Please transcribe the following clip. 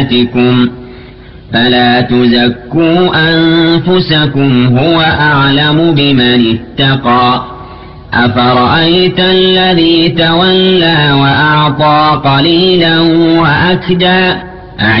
آياتكم فلا تزكوا أنفسكم هو أعلم بمن اتقى أفرأيت الذي تولى وأعطى قليلا وأكدى